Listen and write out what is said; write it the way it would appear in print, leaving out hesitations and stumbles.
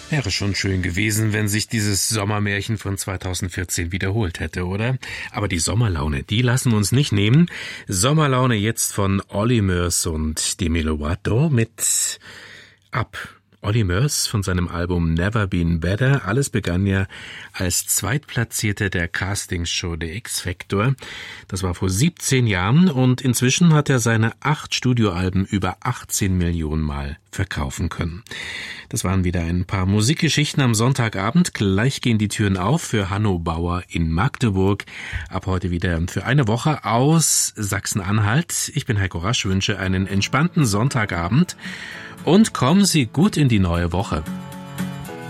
Wäre schon schön gewesen, wenn sich dieses Sommermärchen von 2014 wiederholt hätte, oder? Aber die Sommerlaune, die lassen wir uns nicht nehmen. Sommerlaune jetzt von Olly Murs und Demi Lovato mit Ab. Olly Murs von seinem Album Never Been Better. Alles begann ja als Zweitplatzierter der Castingshow der X-Factor. Das war vor 17 Jahren und inzwischen hat er seine 8 Studioalben über 18 Millionen Mal verkaufen können. Das waren wieder ein paar Musikgeschichten am Sonntagabend. Gleich gehen die Türen auf für Hanno Bauer in Magdeburg. Ab heute wieder für eine Woche aus Sachsen-Anhalt. Ich bin Heiko Rasch, wünsche einen entspannten Sonntagabend und kommen Sie gut in die neue Woche.